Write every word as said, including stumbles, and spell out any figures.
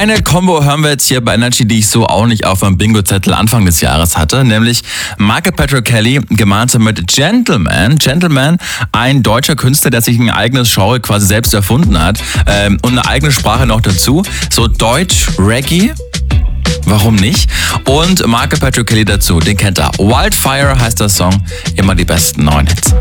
Eine Combo hören wir jetzt hier bei Energy, die ich so auch nicht auf meinem Bingo-Zettel Anfang des Jahres hatte, nämlich Michael Patrick Kelly gemeinsam mit Gentleman. Gentleman, ein deutscher Künstler, der sich ein eigenes Genre quasi selbst erfunden hat ähm, und eine eigene Sprache noch dazu. So Deutsch-Reggae. Warum nicht? Und Michael Patrick Kelly dazu, den kennt er. Wildfire heißt der Song, immer die besten neuen Hits.